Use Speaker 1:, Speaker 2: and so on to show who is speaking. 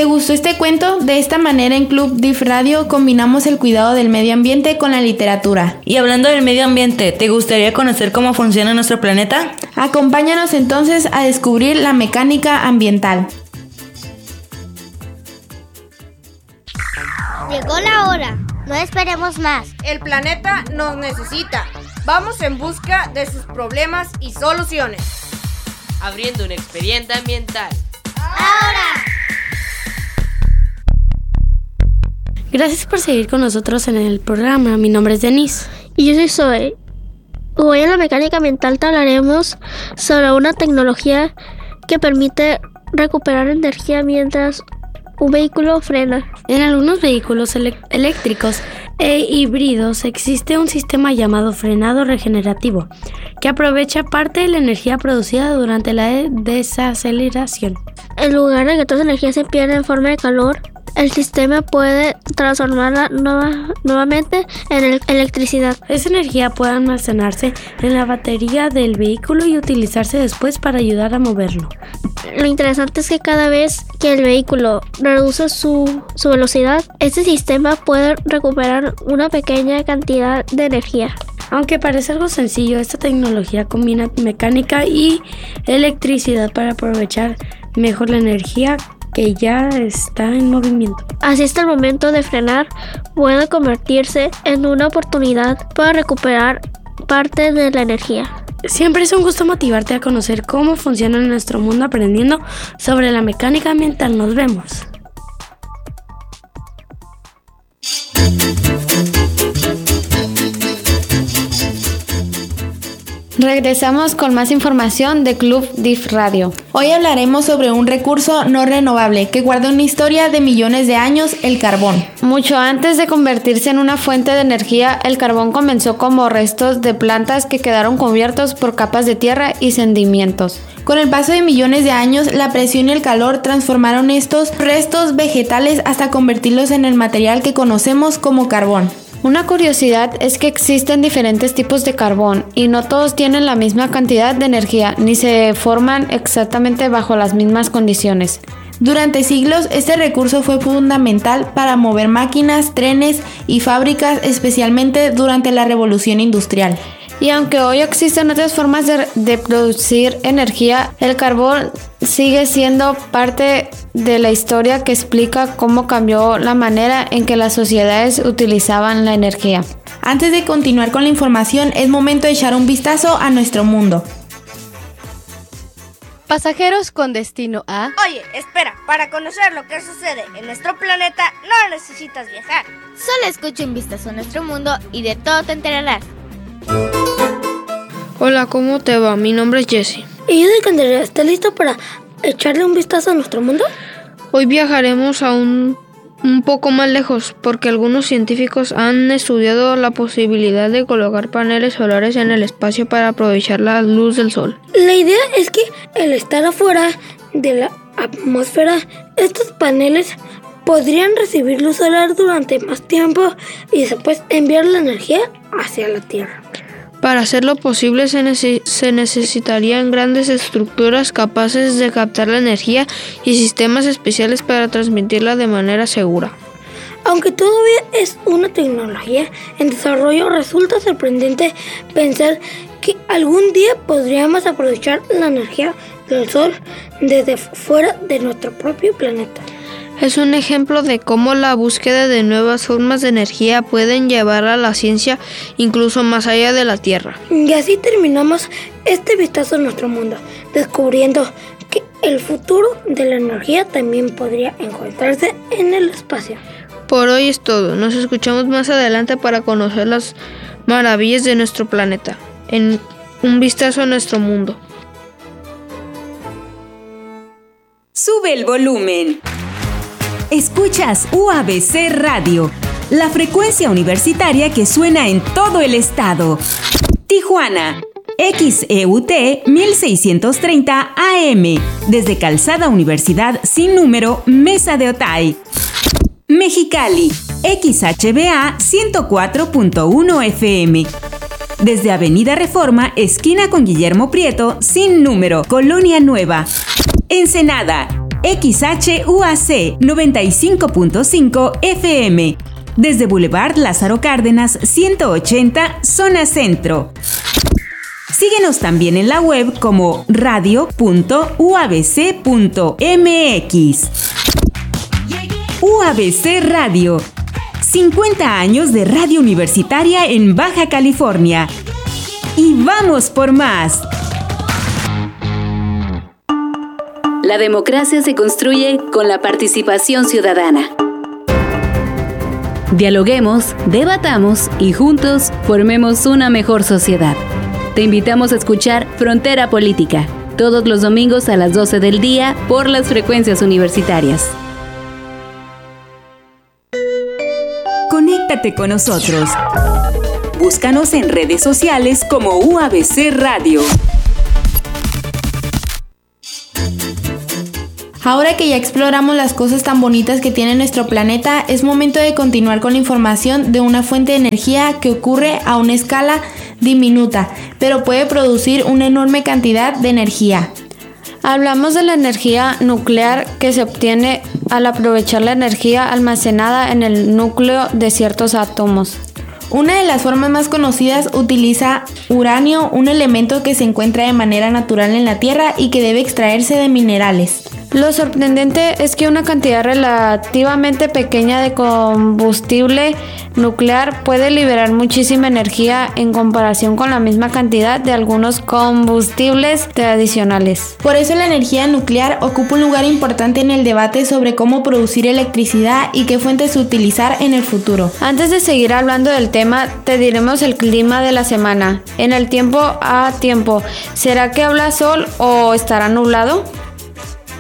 Speaker 1: ¿Te gustó este cuento? De esta manera en Club DIF Radio combinamos el cuidado del medio ambiente con la literatura.
Speaker 2: Y hablando del medio ambiente, ¿te gustaría conocer cómo funciona nuestro planeta?
Speaker 1: Acompáñanos entonces a descubrir la mecánica ambiental.
Speaker 3: Llegó la hora, no esperemos más.
Speaker 4: El planeta nos necesita. Vamos en busca de sus problemas y soluciones.
Speaker 5: Abriendo un expediente ambiental.
Speaker 3: ¡Ahora!
Speaker 6: Gracias por seguir con nosotros en el programa. Mi nombre es Denise.
Speaker 7: Y yo soy Zoe. Hoy en la mecánica ambiental te hablaremos sobre una tecnología que permite recuperar energía mientras un vehículo frena.
Speaker 6: En algunos vehículos eléctricos e híbridos existe un sistema llamado frenado regenerativo que aprovecha parte de la energía producida durante la desaceleración.
Speaker 7: En lugar de que toda esa energía se pierda en forma de calor, el sistema puede transformarla nuevamente en electricidad.
Speaker 6: Esa energía puede almacenarse en la batería del vehículo y utilizarse después para ayudar a moverlo.
Speaker 7: Lo interesante es que cada vez que el vehículo reduce su velocidad, este sistema puede recuperar una pequeña cantidad de energía.
Speaker 6: Aunque parece algo sencillo, esta tecnología combina mecánica y electricidad para aprovechar mejor la energía que ya está en movimiento.
Speaker 7: Así hasta el momento de frenar puede convertirse en una oportunidad para recuperar parte de la energía.
Speaker 6: Siempre es un gusto motivarte a conocer cómo funciona nuestro mundo aprendiendo sobre la mecánica ambiental. Nos vemos.
Speaker 1: Regresamos con más información de Club DIF Radio. Hoy hablaremos sobre un recurso no renovable que guarda una historia de millones de años, el carbón. Mucho antes de convertirse en una fuente de energía, el carbón comenzó como restos de plantas que quedaron cubiertos por capas de tierra y sedimentos. Con el paso de millones de años, la presión y el calor transformaron estos restos vegetales hasta convertirlos en el material que conocemos como carbón. Una curiosidad es que existen diferentes tipos de carbón y no todos tienen la misma cantidad de energía ni se forman exactamente bajo las mismas condiciones. Durante siglos, este recurso fue fundamental para mover máquinas, trenes y fábricas, especialmente durante la Revolución Industrial. Y aunque hoy existen otras formas de producir energía, el carbón sigue siendo parte de la historia que explica cómo cambió la manera en que las sociedades utilizaban la energía. Antes de continuar con la información, es momento de echar un vistazo a nuestro mundo.
Speaker 8: Pasajeros con destino a...
Speaker 4: Oye, espera, para conocer lo que sucede en nuestro planeta no necesitas viajar.
Speaker 3: Solo escucha un vistazo a nuestro mundo y de todo te enterarás.
Speaker 9: Hola, ¿cómo te va? Mi nombre es Jesse.
Speaker 7: ¿Y yo de Candelaria? ¿Estás listo para echarle un vistazo a nuestro mundo?
Speaker 9: Hoy viajaremos a un poco más lejos porque algunos científicos han estudiado la posibilidad de colocar paneles solares en el espacio para aprovechar la luz del sol.
Speaker 7: La idea es que al estar afuera de la atmósfera, estos paneles podrían recibir luz solar durante más tiempo y después enviar la energía hacia la Tierra.
Speaker 9: Para hacerlo posible se necesitarían grandes estructuras capaces de captar la energía y sistemas especiales para transmitirla de manera segura.
Speaker 7: Aunque todavía es una tecnología en desarrollo, resulta sorprendente pensar que algún día podríamos aprovechar la energía del sol desde fuera de nuestro propio planeta.
Speaker 9: Es un ejemplo de cómo la búsqueda de nuevas formas de energía pueden llevar a la ciencia incluso más allá de la Tierra.
Speaker 7: Y así terminamos este vistazo a nuestro mundo, descubriendo que el futuro de la energía también podría encontrarse en el espacio.
Speaker 9: Por hoy es todo. Nos escuchamos más adelante para conocer las maravillas de nuestro planeta, en un vistazo a nuestro mundo.
Speaker 10: Sube el volumen. Escuchas UABC Radio, la frecuencia universitaria que suena en todo el estado. Tijuana, XEUT 1630 AM, desde Calzada Universidad sin número, Mesa de Otay. Mexicali, XHBA 104.1 FM, desde Avenida Reforma, esquina con Guillermo Prieto, sin número, Colonia Nueva. Ensenada, XHUAC 95.5 FM. Desde Boulevard Lázaro Cárdenas 180, zona centro. Síguenos también en la web como radio.uabc.mx. UABC Radio. 50 años de radio universitaria en Baja California. Y vamos por más.
Speaker 11: La democracia se construye con la participación ciudadana. Dialoguemos, debatamos y juntos formemos una mejor sociedad. Te invitamos a escuchar Frontera Política, todos los domingos a las 12 del día por las frecuencias universitarias.
Speaker 10: Conéctate con nosotros. Búscanos en redes sociales como UABC Radio.
Speaker 1: Ahora que ya exploramos las cosas tan bonitas que tiene nuestro planeta, es momento de continuar con la información de una fuente de energía que ocurre a una escala diminuta, pero puede producir una enorme cantidad de energía.
Speaker 6: Hablamos de la energía nuclear que se obtiene al aprovechar la energía almacenada en el núcleo de ciertos átomos.
Speaker 1: Una de las formas más conocidas utiliza uranio, un elemento que se encuentra de manera natural en la Tierra y que debe extraerse de minerales.
Speaker 6: Lo sorprendente es que una cantidad relativamente pequeña de combustible nuclear puede liberar muchísima energía en comparación con la misma cantidad de algunos combustibles tradicionales.
Speaker 1: Por eso la energía nuclear ocupa un lugar importante en el debate sobre cómo producir electricidad y qué fuentes utilizar en el futuro.
Speaker 6: Antes de seguir hablando del tema, te diremos el clima de la semana. En el tiempo a tiempo, ¿será que habla sol o estará nublado?